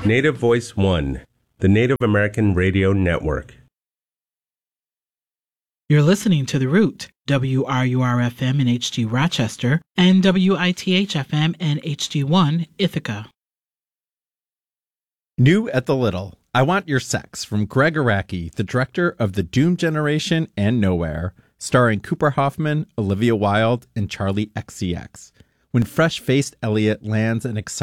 Native Voice One, the Native American Radio Network. You're listening to The Root, WRUR-FM in HD Rochester, and WITH-FM and HD1 Ithaca. New at the Little, I Want Your Sex, from Greg Araki, the director of The Doom Generation and Nowhere, starring Cooper Hoffman, Olivia Wilde, and Charlie XCX. When fresh-faced Elliot lands an exciting